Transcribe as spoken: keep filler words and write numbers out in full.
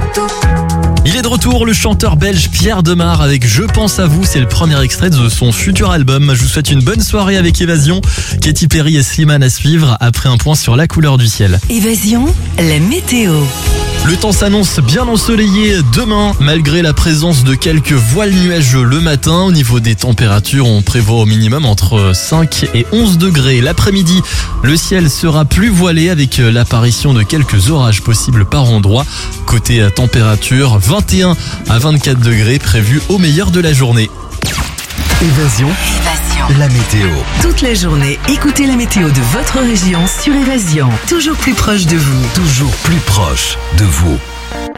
Il est de retour, le chanteur belge Pierre Demar avec Je pense à vous. C'est le premier extrait de son futur album. Je vous souhaite une bonne soirée avec Évasion. Katy Perry et Slimane à suivre après un point sur la couleur du ciel. Évasion, la météo. Le temps s'annonce bien ensoleillé demain, malgré la présence de quelques voiles nuageux le matin. Au niveau des températures, on prévoit au minimum entre cinq et onze degrés. L'après-midi, le ciel sera plus voilé avec l'apparition de quelques orages possibles par endroit. Côté température, vingt et un à vingt-quatre degrés prévus au meilleur de la journée. Évasion, Évasion. la météo. Toute la journée, écoutez la météo de votre région sur Évasion. Toujours plus proche de vous. Toujours plus proche de vous.